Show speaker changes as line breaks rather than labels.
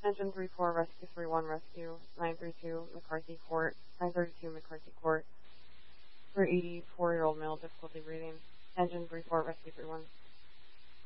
Engine 3-4, Rescue 3-1, Rescue 932, McCarthy Court, 932, McCarthy Court, for 84-year-old male, difficulty breathing. Engine 3-4, Rescue 3-1.